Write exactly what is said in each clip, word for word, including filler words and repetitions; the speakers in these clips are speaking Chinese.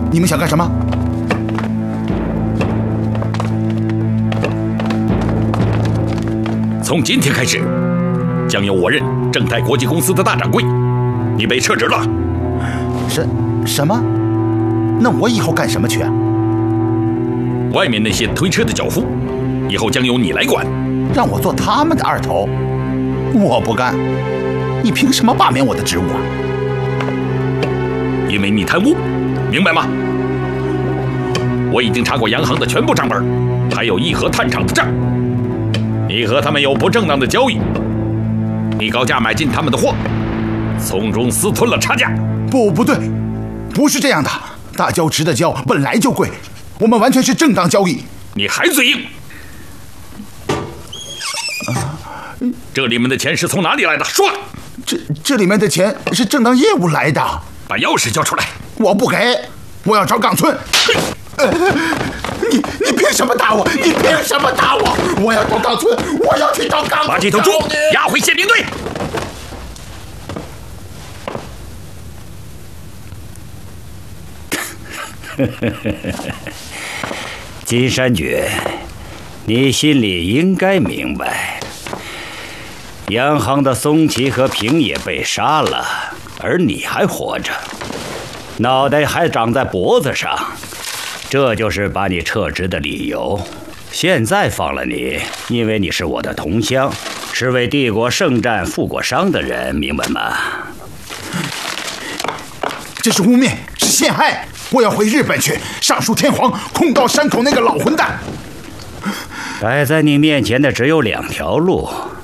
你们想干什么？ 从今天开始，将由我任正泰国际公司的大掌柜，你被撤职了。 什什么？那我以后干什么去啊？ 外面那些推车的脚夫，以后将由你来管。 让我做他们的二头？我不干！你凭什么罢免我的职务啊？ 因为你贪污，明白吗？我已经查过洋行的全部账本，还有义和炭厂的账。你和他们有不正当的交易，你高价买进他们的货，从中私吞了差价。 不，不对，不是这样的。大胶值的胶本来就贵，我们完全是正当交易。 你还嘴硬？这里面的钱是从哪里来的？说！ 这这里面的钱是正当业务来的。 把钥匙交出来！ 我不给，我要找冈村。呃、你你凭什么打我？你凭什么打我？我要找冈村，我要去找冈村。 把这头猪押回宪兵队。 金山爵，你心里应该明白，洋行的松崎和平野被杀了，而你还活着，脑袋还长在脖子上，这就是把你撤职的理由。现在放了你，因为你是我的同乡，是为帝国圣战负过伤的人，明白吗？ 这是污蔑，是陷害！我要回日本去，上书天皇，控告山口那个老混蛋。 摆在你面前的只有两条路，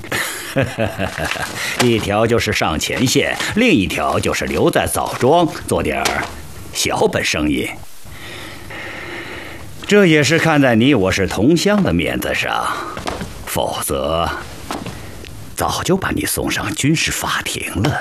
一条就是上前线，另一条就是留在枣庄做点小本生意。这也是看在你我是同乡的面子上，否则早就把你送上军事法庭了。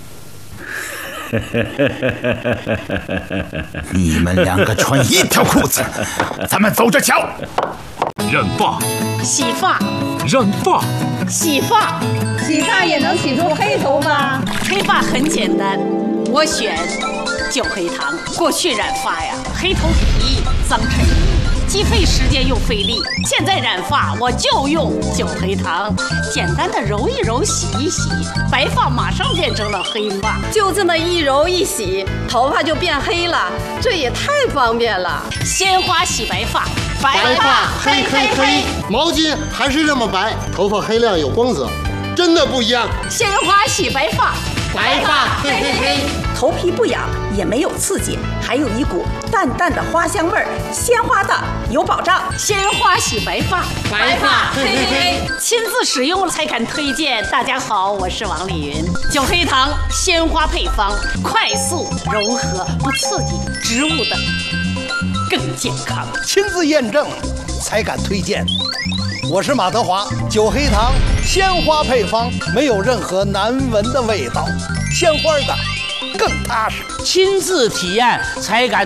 你们两个穿一条裤子，咱们走着瞧。 染发、 洗发、 染发、 洗发， 洗发也能洗出黑头发。 黑发很简单，我选九黑糖。过去染发呀，黑头皮、脏衬衣，既费时间又费力。现在染发我就用九黑糖，简单的揉一揉，洗一洗，白发马上变成了黑发。 就这么一揉一洗，头发就变黑了，这也太方便了。 鲜花洗白发，白白发黑黑黑，毛巾还是这么白，头发黑亮有光泽，真的不一样。 鲜花洗白发， 白发黑黑黑， 头皮不痒，也没有刺激，还有一股淡淡的花香味儿，鲜花的有保障。 鲜花洗白发， 白发黑黑黑， 亲自使用了才敢推荐。大家好，我是王丽云。九黑糖鲜花配方，快速柔和，不刺激，植物的更健康。 亲自验证才敢推荐。我是马德华，九黑糖鲜花配方，没有任何难闻的味道，鲜花的更踏实。 亲自体验才敢